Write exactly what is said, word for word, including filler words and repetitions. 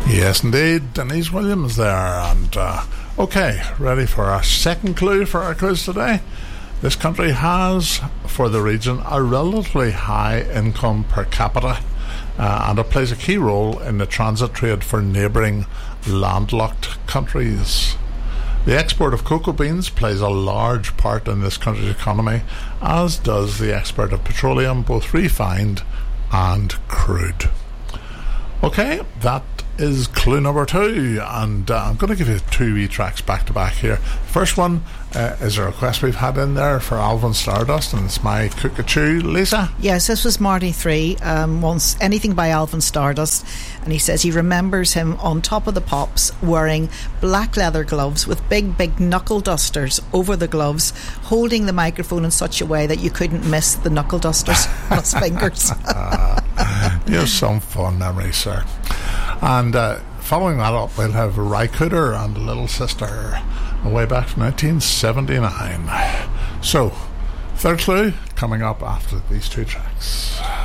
Yes, indeed. Denise Williams there. And, uh, okay, ready for our second clue for our quiz today. This country has, for the region, a relatively high income per capita, uh, and it plays a key role in the transit trade for neighbouring landlocked countries. The export of cocoa beans plays a large part in this country's economy, as does the export of petroleum, both refined and crude. Okay, that is clue number two, and uh, I'm going to give you two wee tracks back to back here. First one uh, is a request we've had in there for Alvin Stardust, and it's My Cuckachoo. Lisa? Yes, this was Marty three, um, wants anything by Alvin Stardust, and he says he remembers him on Top of the Pops wearing black leather gloves with big, big knuckle dusters over the gloves, holding the microphone in such a way that you couldn't miss the knuckle dusters on his fingers. You have some fun memories, sir. And uh, following that up, we'll have Ry Cooder and Little Sister, way back to nineteen seventy-nine. So, third clue coming up after these two tracks.